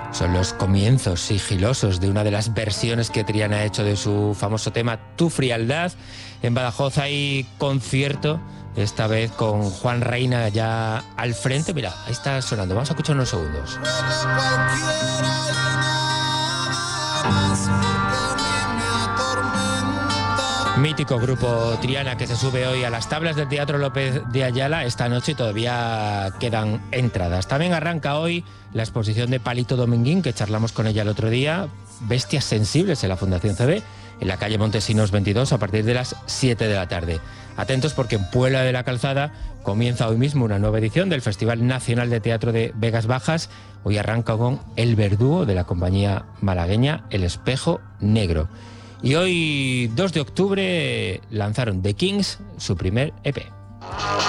Son los comienzos sigilosos de una de las versiones que Triana ha hecho de su famoso tema Tu frialdad. En Badajoz hay concierto, esta vez con Juan Reina ya al frente. Mira, ahí está sonando, vamos a escuchar unos segundos. Mítico grupo Triana que se sube hoy a las tablas del Teatro López de Ayala esta noche y todavía quedan entradas. También arranca hoy la exposición de Palito Dominguín, que charlamos con ella el otro día, Bestias Sensibles, en la Fundación CB, en la calle Montesinos 22, a partir de las 7 de la tarde. Atentos porque en Puebla de la Calzada comienza hoy mismo una nueva edición del Festival Nacional de Teatro de Vegas Bajas. Hoy arranca con El Verdugo, de la compañía malagueña El Espejo Negro. Y hoy, 2 de octubre, lanzaron The Kings su primer EP.